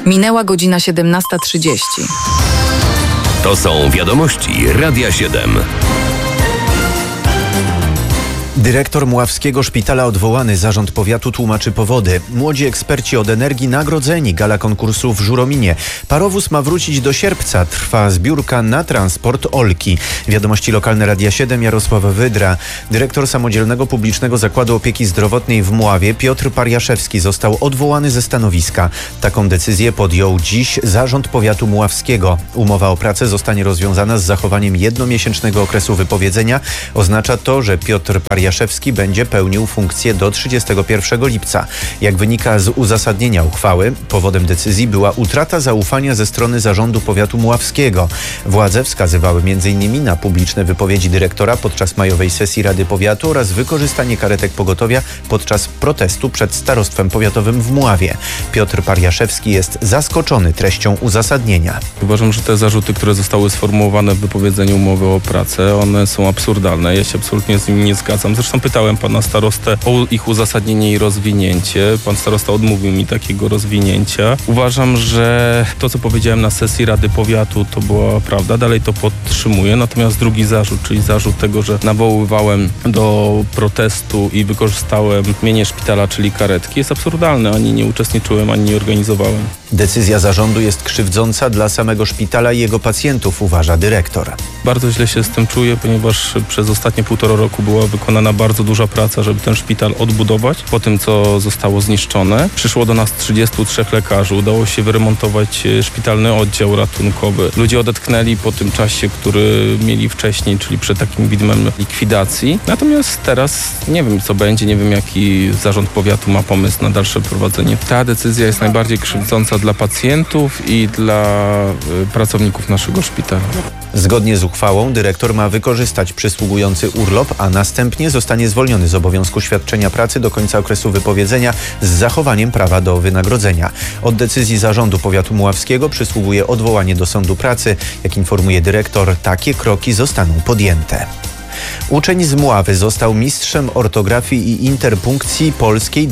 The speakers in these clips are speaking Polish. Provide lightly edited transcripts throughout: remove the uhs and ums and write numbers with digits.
Minęła godzina 17:30. To są wiadomości Radia 7. Dyrektor Mławskiego Szpitala odwołany, zarząd powiatu tłumaczy powody. Młodzi eksperci od energii nagrodzeni, gala konkursu w Żurominie. Parowóz ma wrócić do sierpca, trwa zbiórka na transport Olki. Wiadomości lokalne Radia 7, Jarosław Wydra. Dyrektor Samodzielnego Publicznego Zakładu Opieki Zdrowotnej w Mławie, Piotr Pariaszewski, został odwołany ze stanowiska. Taką decyzję podjął dziś zarząd powiatu mławskiego. Umowa o pracę zostanie rozwiązana z zachowaniem jednomiesięcznego okresu wypowiedzenia. Oznacza to, że Piotr Pariaszewski będzie pełnił funkcję do 31 lipca. Jak wynika z uzasadnienia uchwały, powodem decyzji była utrata zaufania ze strony zarządu powiatu mławskiego. Władze wskazywały m.in. na publiczne wypowiedzi dyrektora podczas majowej sesji Rady Powiatu oraz wykorzystanie karetek pogotowia podczas protestu przed starostwem powiatowym w Mławie. Piotr Pariaszewski jest zaskoczony treścią uzasadnienia. Uważam, że te zarzuty, które zostały sformułowane w wypowiedzeniu umowy o pracę, one są absurdalne. Ja się absolutnie z nimi nie zgadzam. Zresztą pytałem pana starostę o ich uzasadnienie i rozwinięcie. Pan starosta odmówił mi takiego rozwinięcia. Uważam, że to, co powiedziałem na sesji Rady Powiatu, to była prawda. Dalej to podtrzymuję. Natomiast drugi zarzut, czyli zarzut tego, że nawoływałem do protestu i wykorzystałem mienie szpitala, czyli karetki, jest absurdalny. Ani nie uczestniczyłem, ani nie organizowałem. Decyzja zarządu jest krzywdząca dla samego szpitala i jego pacjentów, uważa dyrektor. Bardzo źle się z tym czuję, ponieważ przez ostatnie 1,5 roku była wykonana bardzo duża praca, żeby ten szpital odbudować po tym, co zostało zniszczone. Przyszło do nas 33 lekarzy, udało się wyremontować szpitalny oddział ratunkowy. Ludzie odetchnęli po tym czasie, który mieli wcześniej, czyli przed takim widmem likwidacji. Natomiast teraz nie wiem, co będzie, nie wiem, jaki zarząd powiatu ma pomysł na dalsze prowadzenie. Ta decyzja jest najbardziej krzywdząca dla pacjentów i dla pracowników naszego szpitala. Zgodnie z uchwałą dyrektor ma wykorzystać przysługujący urlop, a następnie zostanie zwolniony z obowiązku świadczenia pracy do końca okresu wypowiedzenia z zachowaniem prawa do wynagrodzenia. Od decyzji zarządu powiatu mławskiego przysługuje odwołanie do sądu pracy. Jak informuje dyrektor, takie kroki zostaną podjęte. Uczeń z Mławy został mistrzem ortografii i interpunkcji polskiej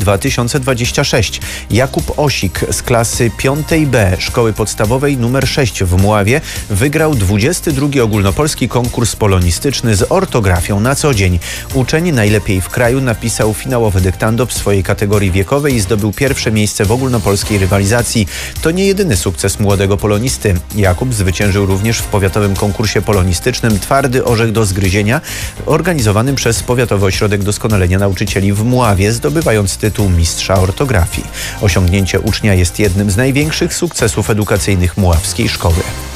2026. Jakub Osik z klasy 5B Szkoły Podstawowej nr 6 w Mławie wygrał 22. ogólnopolski konkurs polonistyczny z ortografią na co dzień. Uczeń najlepiej w kraju napisał finałowy dyktando w swojej kategorii wiekowej i zdobył pierwsze miejsce w ogólnopolskiej rywalizacji. To nie jedyny sukces młodego polonisty. Jakub zwyciężył również w powiatowym konkursie polonistycznym Twardy orzech do zgryzienia, organizowanym przez Powiatowy Ośrodek Doskonalenia Nauczycieli w Mławie, zdobywając tytuł mistrza ortografii. Osiągnięcie ucznia jest jednym z największych sukcesów edukacyjnych mławskiej szkoły.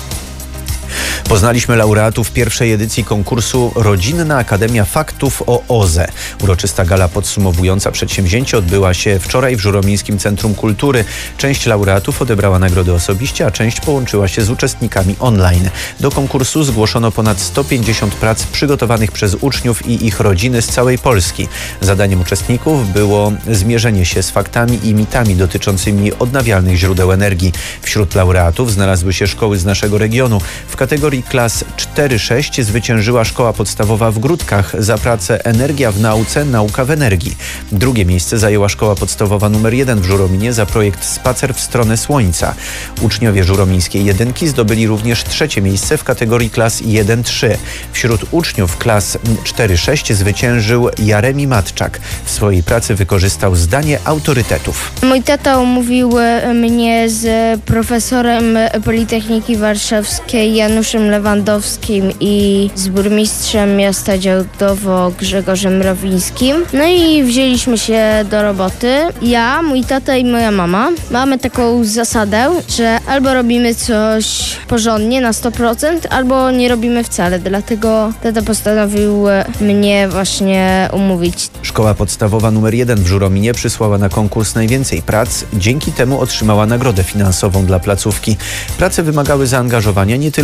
Poznaliśmy laureatów pierwszej edycji konkursu Rodzinna Akademia Faktów o OZE. Uroczysta gala podsumowująca przedsięwzięcie odbyła się wczoraj w Żuromińskim Centrum Kultury. Część laureatów odebrała nagrody osobiście, a część połączyła się z uczestnikami online. Do konkursu zgłoszono ponad 150 prac przygotowanych przez uczniów i ich rodziny z całej Polski. Zadaniem uczestników było zmierzenie się z faktami i mitami dotyczącymi odnawialnych źródeł energii. Wśród laureatów znalazły się szkoły z naszego regionu. W kategorii klas 4-6 zwyciężyła Szkoła Podstawowa w Gródkach za pracę Energia w nauce, nauka w energii. Drugie miejsce zajęła Szkoła Podstawowa nr 1 w Żurominie za projekt Spacer w stronę Słońca. Uczniowie żuromińskiej jedynki zdobyli również trzecie miejsce w kategorii klas 1-3. Wśród uczniów klas 4-6 zwyciężył Jaremi Matczak. W swojej pracy wykorzystał zdanie autorytetów. Mój tata umówił mnie z profesorem Politechniki Warszawskiej Januszem Lewandowskim i z burmistrzem miasta Działdowo Grzegorzem Mrowińskim. No i wzięliśmy się do roboty. Ja, mój tata i moja mama mamy taką zasadę, że albo robimy coś porządnie na 100%, albo nie robimy wcale. Dlatego tata postanowił mnie właśnie umówić. Szkoła Podstawowa nr 1 w Żurominie przysłała na konkurs najwięcej prac. Dzięki temu otrzymała nagrodę finansową dla placówki. Prace wymagały zaangażowania nie tylko dzieci.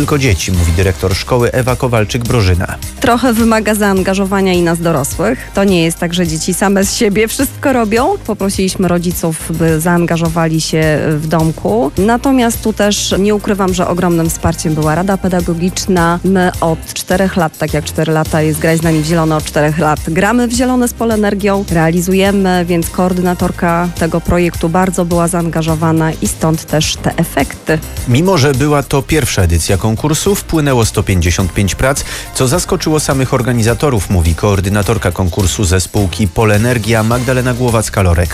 trudności, mówi dyrektor szkoły Ewa Kowalczyk-Brożyna. Trochę wymaga zaangażowania i nas dorosłych. To nie jest tak, że dzieci same z siebie wszystko robią. Poprosiliśmy rodziców, by zaangażowali się w domku. Natomiast tu też nie ukrywam, że ogromnym wsparciem była Rada Pedagogiczna. My od 4 lat, tak jak 4 lata jest Graj z nami w zielono, od 4 lat gramy w zielone z Polenergią, realizujemy, więc koordynatorka tego projektu bardzo była zaangażowana i stąd też te efekty. Mimo że była to pierwsza edycja konkursu, wpłynęło 155 prac, co zaskoczyło samych organizatorów, mówi koordynatorka konkursu ze spółki Polenergia Magdalena Głowacka-Lorek.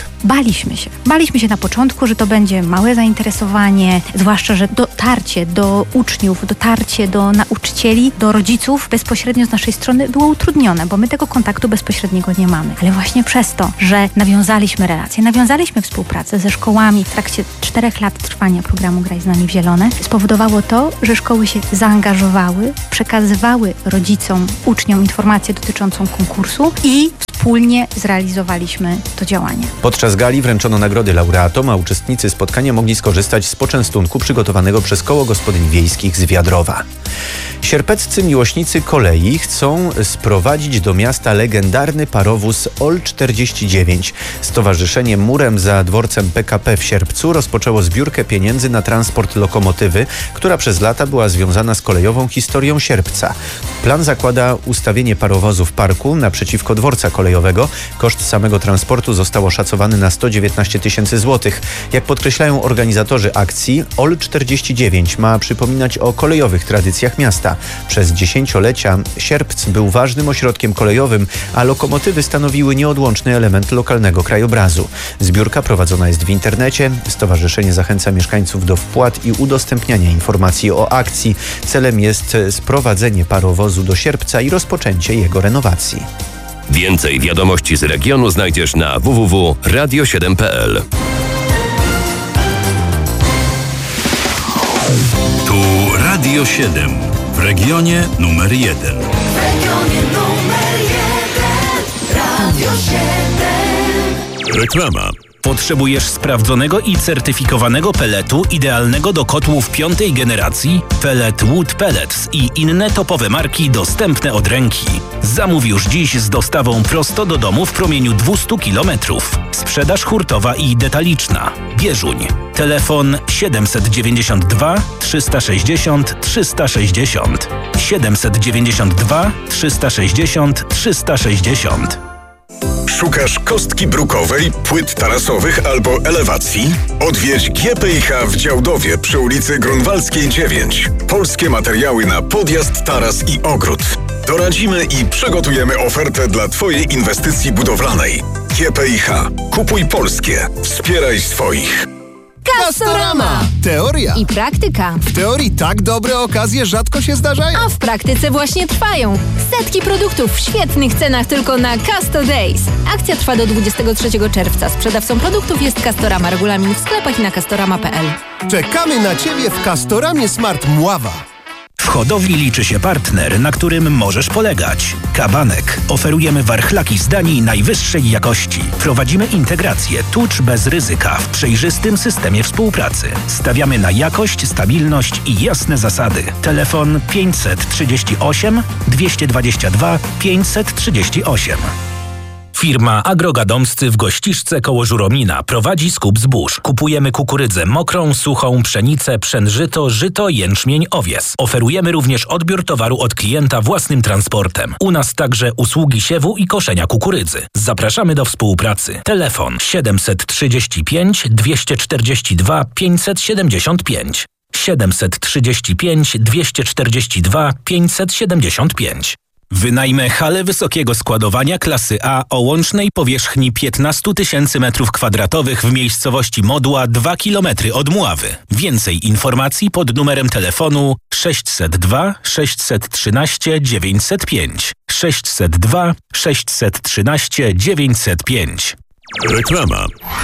Baliśmy się na początku, że to będzie małe zainteresowanie, zwłaszcza, że dotarcie do uczniów, dotarcie do nauczycieli, do rodziców bezpośrednio z naszej strony było utrudnione, bo my tego kontaktu bezpośredniego nie mamy. Ale właśnie przez to, że nawiązaliśmy relacje, nawiązaliśmy współpracę ze szkołami w trakcie 4 lat trwania programu Graj z nami w zielone, spowodowało to, że szkoły się zaangażowały, przekazywały rodzicom, uczniom informację dotyczącą konkursu i wspólnie zrealizowaliśmy to działanie. Podczas gali wręczono nagrody laureatom, a uczestnicy spotkania mogli skorzystać z poczęstunku przygotowanego przez Koło Gospodyń Wiejskich z Wiadrowa. Sierpeccy miłośnicy kolei chcą sprowadzić do miasta legendarny parowóz OL 49. Stowarzyszenie Murem za dworcem PKP w Sierpcu rozpoczęło zbiórkę pieniędzy na transport lokomotywy, która przez lata była związana z kolejową historią Sierpca. Plan zakłada ustawienie parowozu w parku naprzeciwko dworca kolejowego. Koszt samego transportu został oszacowany na 119 000 złotych. Jak podkreślają organizatorzy akcji, OL 49 ma przypominać o kolejowych tradycjach miasta. Przez dziesięciolecia Sierpc był ważnym ośrodkiem kolejowym, a lokomotywy stanowiły nieodłączny element lokalnego krajobrazu. Zbiórka prowadzona jest w internecie. Stowarzyszenie zachęca mieszkańców do wpłat i udostępniania informacji o akcji. Celem jest sprowadzenie parowozu do Sierpca i rozpoczęcie jego renowacji. Więcej wiadomości z regionu znajdziesz na www.radio7.pl. Tu Radio 7 w regionie numer 1. Radio 7. Reklama. Potrzebujesz sprawdzonego i certyfikowanego peletu idealnego do kotłów 5. generacji? Pellet Wood Pellets i inne topowe marki dostępne od ręki. Zamów już dziś z dostawą prosto do domu w promieniu 200 km. Sprzedaż hurtowa i detaliczna. Bieżuń. Telefon 792 360 360. 792 360 360. Szukasz kostki brukowej, płyt tarasowych albo elewacji? Odwiedź GPIH w Działdowie przy ulicy Grunwaldzkiej 9. Polskie materiały na podjazd, taras i ogród. Doradzimy i przygotujemy ofertę dla Twojej inwestycji budowlanej. GPIH. Kupuj polskie. Wspieraj swoich. Castorama! Teoria i praktyka. W teorii tak dobre okazje rzadko się zdarzają. A w praktyce właśnie trwają. Setki produktów w świetnych cenach tylko na Casto Days. Akcja trwa do 23 czerwca. Sprzedawcą produktów jest Castorama. Regulamin w sklepach i na castorama.pl. Czekamy na Ciebie w Castoramie Smart Mława. W hodowli liczy się partner, na którym możesz polegać. Kabanek. Oferujemy warchlaki z Danii najwyższej jakości. Prowadzimy integrację tucz bez ryzyka w przejrzystym systemie współpracy. Stawiamy na jakość, stabilność i jasne zasady. Telefon 538 222 538. Firma Agrogadomscy w Gościszce koło Żuromina prowadzi skup zbóż. Kupujemy kukurydzę mokrą, suchą, pszenicę, pszenżyto, żyto, jęczmień, owies. Oferujemy również odbiór towaru od klienta własnym transportem. U nas także usługi siewu i koszenia kukurydzy. Zapraszamy do współpracy. Telefon 735 242 575. 735 242 575. Wynajmę halę wysokiego składowania klasy A o łącznej powierzchni 15 000 m2 w miejscowości Modła 2 km od Mławy. Więcej informacji pod numerem telefonu 602 613 905. 602 613 905. Reklama.